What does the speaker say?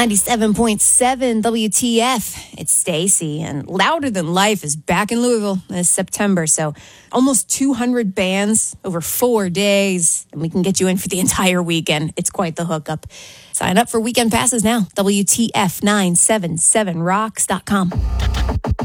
97.7 WTF. It's Stacy, and Louder Than Life is back in Louisville this September. So almost 200 bands over 4 days, and we can get you in for the entire weekend. It's quite the hookup. Sign up for weekend passes now. WTF977rocks.com.